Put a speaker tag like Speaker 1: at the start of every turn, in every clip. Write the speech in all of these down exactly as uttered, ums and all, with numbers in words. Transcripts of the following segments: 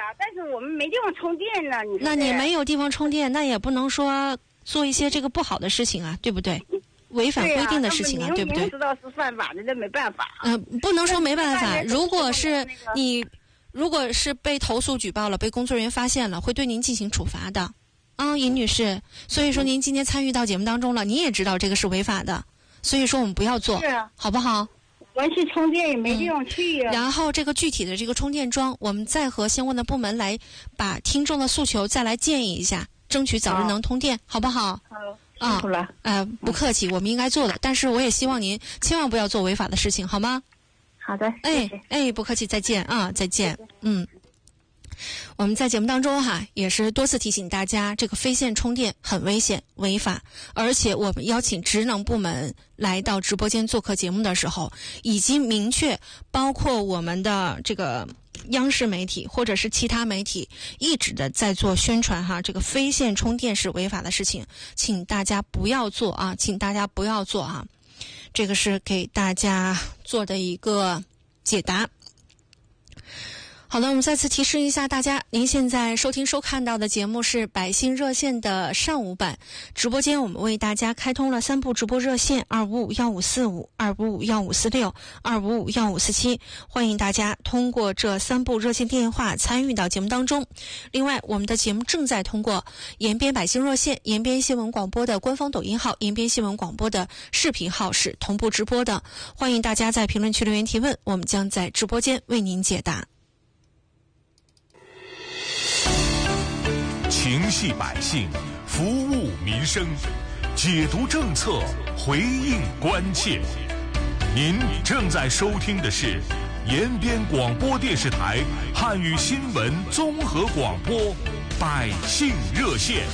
Speaker 1: 但是我们没地方充电呢。你
Speaker 2: 那你没有地方充电，那也不能说做一些这个不好的事情啊，对不对？违反规定的事情啊， 对, 啊对不对？
Speaker 1: 明知道是犯法的，那没办法。
Speaker 2: 嗯、呃，不能说没办法。如果是你，如果是被投诉举报了，被工作人员发现了，会对您进行处罚的。啊，尹女士，所以说您今天参与到节目当中了，你也知道这个是违法的，所以说我们不要做，
Speaker 1: 是啊，
Speaker 2: 好不好？
Speaker 1: 我去充电也没地方去呀、啊
Speaker 2: 嗯。然后这个具体的这个充电桩，我们再和相关的部门来把听众的诉求再来建议一下，争取早日能通电，好不好？
Speaker 1: 好。
Speaker 2: 啊，呃，不客气，我们应该做的，但是我也希望您千万不要做违法的事情，好吗？
Speaker 1: 好的，
Speaker 2: 哎
Speaker 1: 谢谢
Speaker 2: 哎，不客气，再见啊，再见，嗯。我们在节目当中哈，也是多次提醒大家，这个非线充电很危险、违法，而且我们邀请职能部门来到直播间做客节目的时候，已经明确，包括我们的这个央视媒体或者是其他媒体，一直的在做宣传哈，这个非线充电是违法的事情，请大家不要做啊，请大家不要做啊，这个是给大家做的一个解答。好的，我们再次提示一下大家，您现在收听收看到的节目是百姓热线的上午版直播间，我们为大家开通了三部直播热线二五五幺五四五、二五五幺五四六、二五五幺五四七，欢迎大家通过这三部热线电话参与到节目当中。另外，我们的节目正在通过延边百姓热线、延边新闻广播的官方抖音号、延边新闻广播的视频号是同步直播的，欢迎大家在评论区留言提问，我们将在直播间为您解答。
Speaker 3: 情系百姓，服务民生，解读政策，回应关切。您正在收听的是延边广播电视台汉语新闻综合广播《百姓热线》。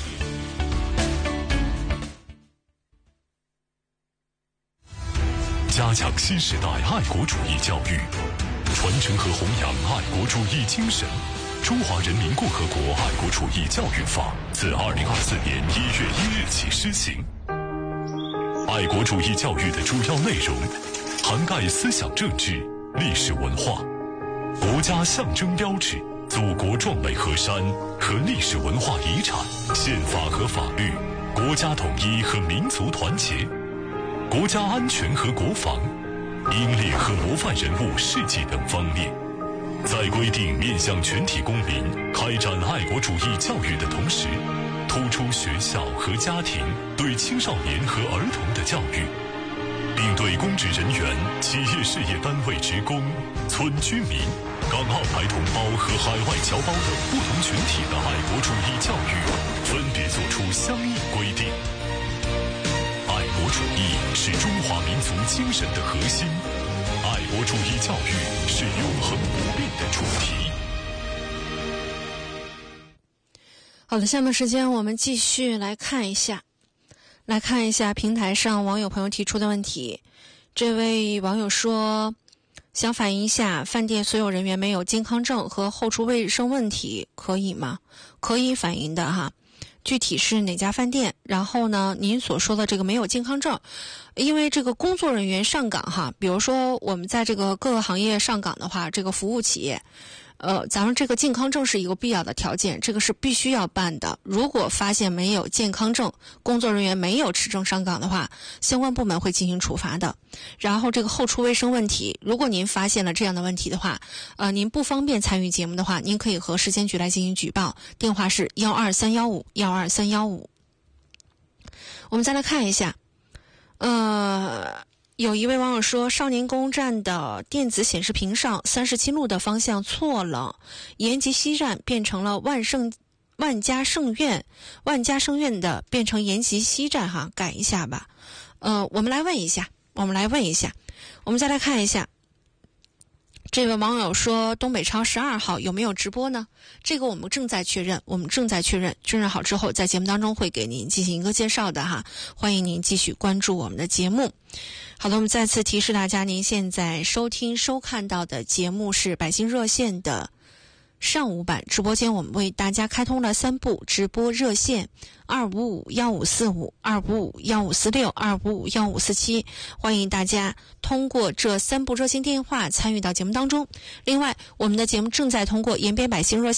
Speaker 4: 加强新时代爱国主义教育，传承和弘扬爱国主义精神。中华人民共和国爱国主义教育法自二零二四年一月一日起施行。爱国主义教育的主要内容涵盖思想政治、历史文化、国家象征标志、祖国壮美河山和历史文化遗产、宪法和法律、国家统一和民族团结、国家安全和国防、英烈和模范人物事迹等方面。在规定面向全体公民开展爱国主义教育的同时，突出学校和家庭对青少年和儿童的教育，并对公职人员、企业事业单位职工、村居民、港澳台同胞和海外侨胞等不同群体的爱国主义教育分别作出相应规定。爱国主义是中华民族精神的核心，爱国主义教育是永恒不变的主题。
Speaker 2: 好的，下面时间我们继续来看一下，来看一下平台上网友朋友提出的问题。这位网友说，想反映一下饭店所有人员没有健康证和后厨卫生问题，可以吗？可以反映的哈。具体是哪家饭店？然后呢，您所说的这个没有健康证，因为这个工作人员上岗哈，比如说我们在这个各个行业上岗的话，这个服务企业，呃，咱们这个健康证是一个必要的条件，这个是必须要办的。如果发现没有健康证，工作人员没有持证上岗的话，相关部门会进行处罚的。然后这个后厨卫生问题，如果您发现了这样的问题的话，呃，您不方便参与节目的话，您可以和市监局来进行举报，电话是幺二三幺五幺二三幺五。我们再来看一下，呃。有一位网友说，少年宫站的电子显示屏上三十七路的方向错了，延吉西站变成了万盛万家盛苑，万家盛苑的变成延吉西站哈，改一下吧。呃，我们来问一下，我们来问一下，我们再来看一下。这位网友说，东北超十二号有没有直播呢？这个我们正在确认，我们正在确认，确认好之后，在节目当中会给您进行一个介绍的哈。欢迎您继续关注我们的节目。好的，我们再次提示大家，您现在收听收看到的节目是百姓热线的上午版直播间，我们为大家开通了三部直播热线二五五幺五四五、二五五幺五四六、二五五幺五四七，欢迎大家通过这三部热线电话参与到节目当中。另外，我们的节目正在通过延边百姓热线